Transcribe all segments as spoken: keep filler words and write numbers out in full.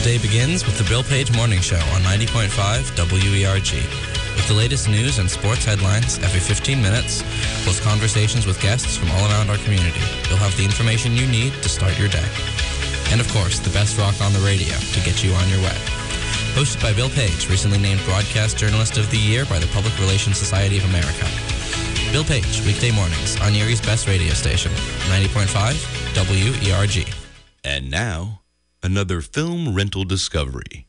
day begins with the Bill Page Morning Show on ninety point five W E R G. With the latest news and sports headlines every fifteen minutes, plus conversations with guests from all around our community, you'll have the information you need to start your day. And of course, the best rock on the radio to get you on your way. Hosted by Bill Page, recently named Broadcast Journalist of the Year by the Public Relations Society of America. Bill Page, weekday mornings on Erie's best radio station, ninety point five W E R G. And now, another film rental discovery.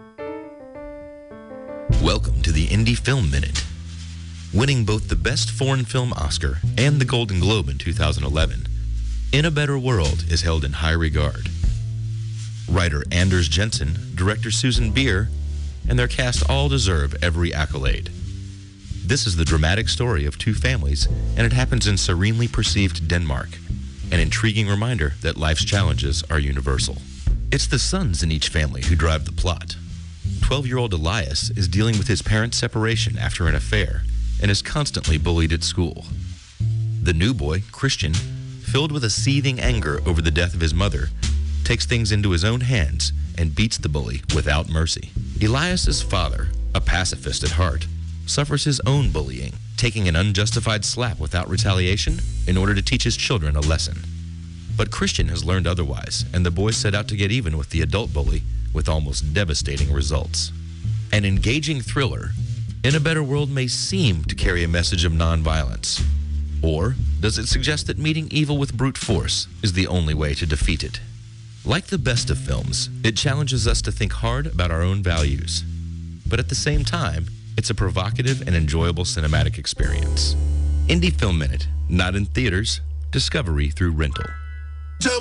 Welcome to the Indie Film Minute. Winning both the Best Foreign Film Oscar and the Golden Globe in two thousand eleven, In a Better World is held in high regard. Writer Anders Jensen, director Susan Bier, and their cast all deserve every accolade. This is the dramatic story of two families, and it happens in serenely perceived Denmark, an intriguing reminder that life's challenges are universal. It's the sons in each family who drive the plot. twelve-year-old Elias is dealing with his parents' separation after an affair and is constantly bullied at school. The new boy, Christian, filled with a seething anger over the death of his mother, takes things into his own hands and beats the bully without mercy. Elias's father, a pacifist at heart, suffers his own bullying, taking an unjustified slap without retaliation in order to teach his children a lesson. But Christian has learned otherwise, and the boys set out to get even with the adult bully with almost devastating results. An engaging thriller, In a Better World may seem to carry a message of nonviolence. Or does it suggest that meeting evil with brute force is the only way to defeat it? Like the best of films, it challenges us to think hard about our own values. But at the same time, it's a provocative and enjoyable cinematic experience. Indie Film Minute, not in theaters, discovery through rental.